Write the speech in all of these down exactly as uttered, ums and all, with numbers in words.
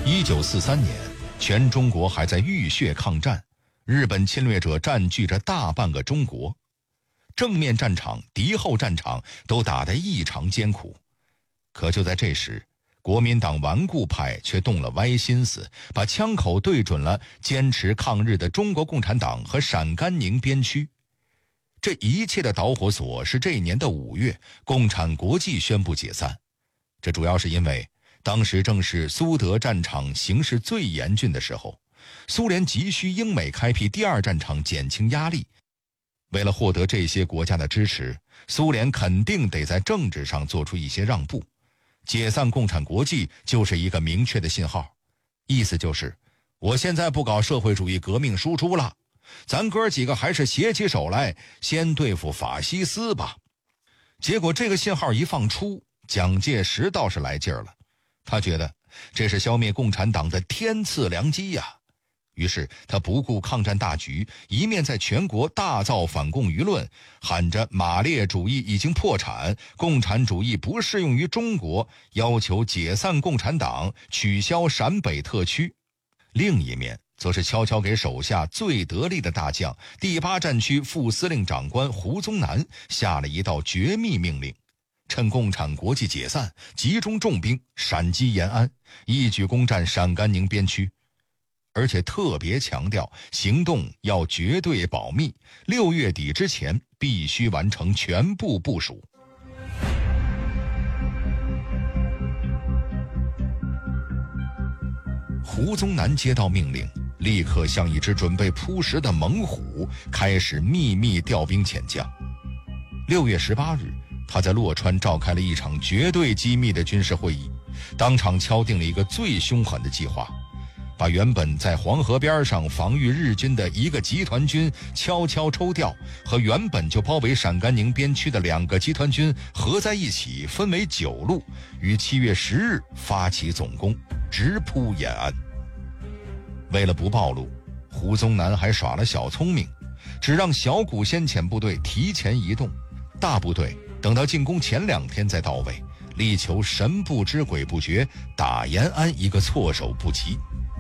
一九四三年，全中国还在浴血抗战，日本侵略者占据着大半个中国，正面战场、敌后战场都打得异常艰苦。可就在这时，国民党顽固派却动了歪心思，把枪口对准了坚持抗日的中国共产党和陕甘宁边区。这一切的导火索是这一年的五月，共产国际宣布解散。这主要是因为当时正是苏德战场形势最严峻的时候，苏联急需英美开辟第二战场减轻压力。为了获得这些国家的支持，苏联肯定得在政治上做出一些让步。解散共产国际就是一个明确的信号，意思就是我现在不搞社会主义革命输出了，咱哥几个还是携起手来先对付法西斯吧。结果这个信号一放出，蒋介石倒是来劲儿了，他觉得这是消灭共产党的天赐良机呀。于是他不顾抗战大局，一面在全国大造反共舆论，喊着马列主义已经破产，共产主义不适用于中国，要求解散共产党，取消陕北特区。另一面则是悄悄给手下最得力的大将第八战区副司令长官胡宗南下了一道绝密命令，趁共产国际解散，集中重兵闪击延安，一举攻占陕甘宁边区。而且特别强调行动要绝对保密，六月底之前必须完成全部部署。胡宗南接到命令，立刻像一只准备扑食的猛虎，开始秘密调兵遣将。六月十八日，他在洛川召开了一场绝对机密的军事会议，当场敲定了一个最凶狠的计划，把原本在黄河边上防御日军的一个集团军悄悄抽调，和原本就包围陕甘宁边区的两个集团军合在一起，分为九路，于七月十日发起总攻，直扑延安。为了不暴露，胡宗南还耍了小聪明，只让小股先遣部队提前移动，大部队等到进攻前两天再到位，力求神不知鬼不觉，打延安一个措手不及。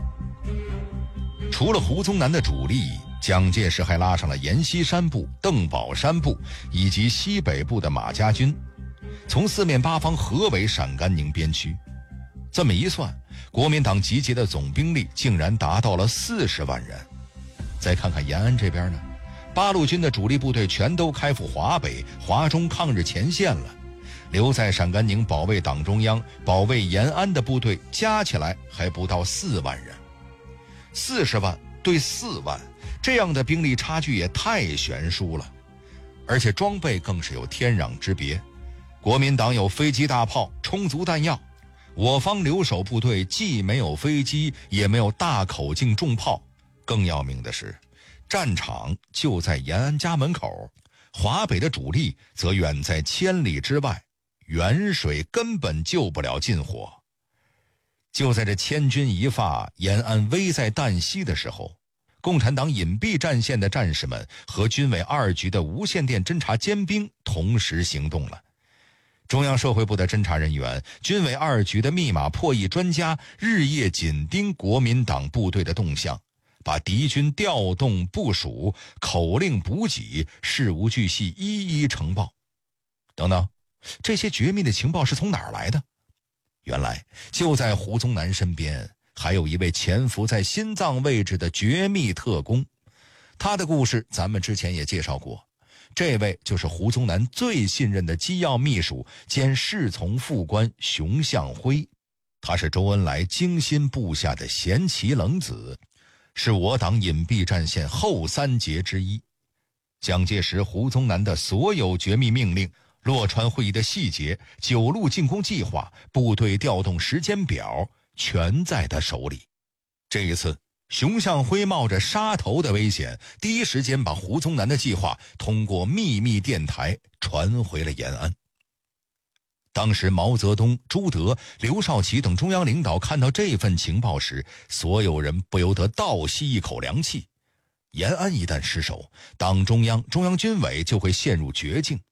除了胡宗南的主力，蒋介石还拉上了阎锡山部、邓宝山部以及西北部的马家军，从四面八方合围陕甘宁边区。这么一算，国民党集结的总兵力竟然达到了四十万人。再看看延安这边呢，八路军的主力部队全都开赴华北、华中抗日前线了，留在陕甘宁保卫党中央、保卫延安的部队加起来还不到四万人。四十万对四万，这样的兵力差距也太悬殊了，而且装备更是有天壤之别。国民党有飞机大炮，充足弹药，我方留守部队既没有飞机，也没有大口径重炮，更要命的是，战场就在延安家门口，华北的主力则远在千里之外，远水根本救不了近火。就在这千钧一发、延安危在旦夕的时候，共产党隐蔽战线的战士们和军委二局的无线电侦察尖兵同时行动了。中央社会部的侦察人员、军委二局的密码破译专家日夜紧盯国民党部队的动向，把敌军调动部署、口令补给、事无巨细一一呈报。等等，这些绝密的情报是从哪儿来的？原来就在胡宗南身边还有一位潜伏在心脏位置的绝密特工，他的故事咱们之前也介绍过。这位就是胡宗南最信任的机要秘书兼侍从副官熊向晖，他是周恩来精心布下的贤妻冷子，是我党隐蔽战线后三杰之一。蒋介石、胡宗南的所有绝密命令、洛川会议的细节、九路进攻计划、部队调动时间表，全在他手里。这一次，熊向晖冒着杀头的危险，第一时间把胡宗南的计划通过秘密电台传回了延安。当时毛泽东、朱德、刘少奇等中央领导看到这份情报时，所有人不由得倒吸一口凉气。延安一旦失守，党中央、中央军委就会陷入绝境。